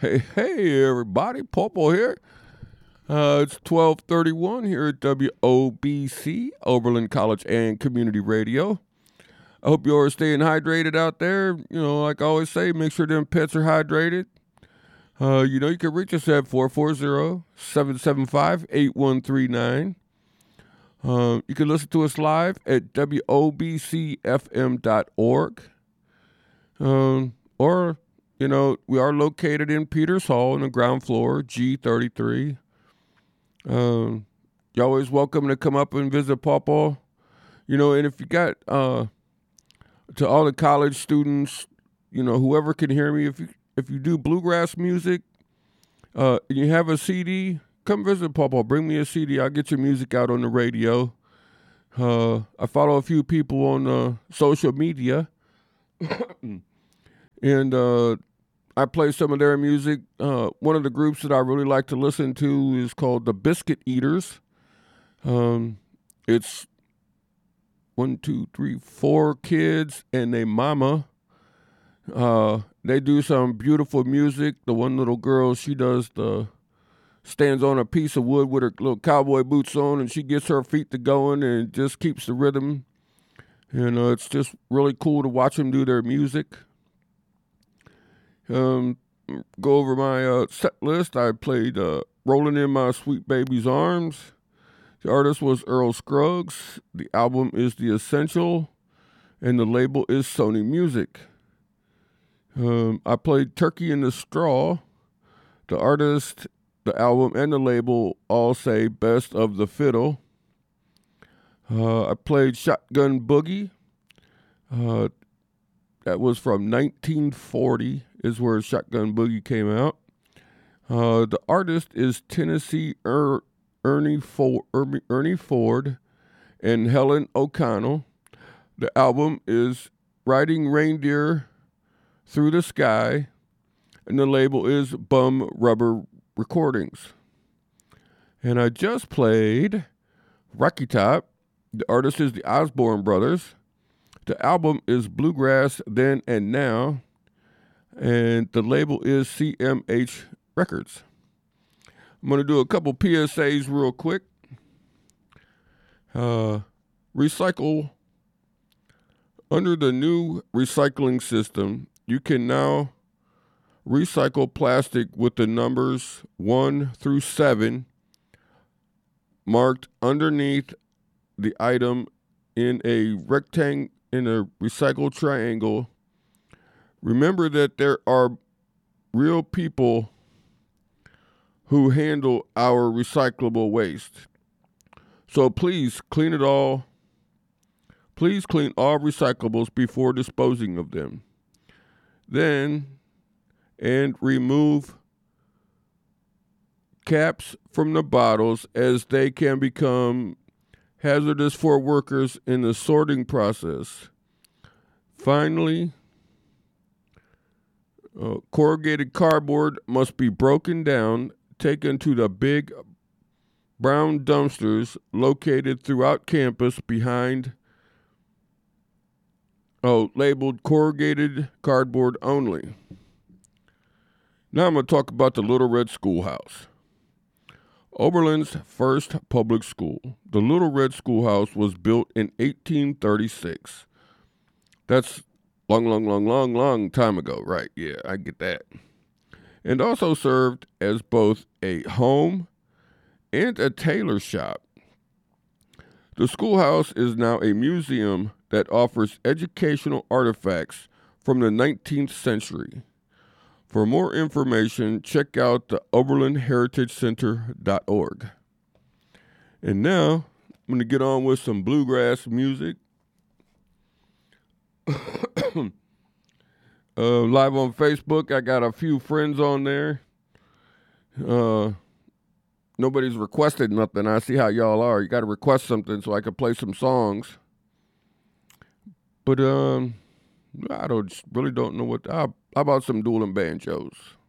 Hey, everybody, Popo here. It's 12:31 here at WOBC, Oberlin College and Community Radio. I hope you're staying hydrated out there. Like I always say, make sure them pets are hydrated. You can reach us at 440-775-8139. You can listen to us live at WOBCFM.org. Or we are located in Peters Hall on the ground floor, G33. You're always welcome to come up and visit Pawpaw. And if you got to all the college students, whoever can hear me, if you do bluegrass music, and you have a CD, come visit Pawpaw. Bring me a CD. I'll get your music out on the radio. I follow a few people on social media. And I play some of their music. One of the groups that I really like to listen to is called the Biscuit Eaters. It's 4 kids and a mama. They do some beautiful music. The one little girl, she stands on a piece of wood with her little cowboy boots on, and she gets her feet to going and just keeps the rhythm. It's just really cool to watch them do their music. Go over my set list. I played Rolling in My Sweet Baby's Arms. The artist was Earl Scruggs. The album is The Essential, and the label is Sony Music. I played Turkey in the Straw. The artist, the album, and the label all say Best of the Fiddle. I played Shotgun Boogie. That was from 1940 is where Shotgun Boogie came out. The artist is Tennessee Ernie Ford and Helen O'Connell. The album is Riding Reindeer Through the Sky, and the label is Bum Rubber Recordings. And I just played Rocky Top. The artist is the Osborne Brothers. The album is Bluegrass Then and Now, and the label is CMH Records. I'm going to do a couple PSAs real quick. Recycle. Under the new recycling system, you can now recycle plastic with the numbers 1 through 7 marked underneath the item in a recycled triangle. Remember that there are real people who handle our recyclable waste. So please clean it all. Please clean all recyclables before disposing of them. And remove caps from the bottles, as they can become hazardous for workers in the sorting process. Finally, corrugated cardboard must be broken down, taken to the big brown dumpsters located throughout campus labeled corrugated cardboard only. Now I'm going to talk about the Little Red Schoolhouse. Oberlin's first public school. The Little Red Schoolhouse was built in 1836. That's long time ago, right? Yeah, I get that. And also served as both a home and a tailor shop. The schoolhouse is now a museum that offers educational artifacts from the 19th century. For more information, check out the OberlinHeritageCenter.org. And now, I'm going to get on with some bluegrass music. Live on Facebook, I got a few friends on there. Nobody's requested nothing. I see how y'all are. You got to request something so I can play some songs. But I really don't know what. How about some dueling banjos?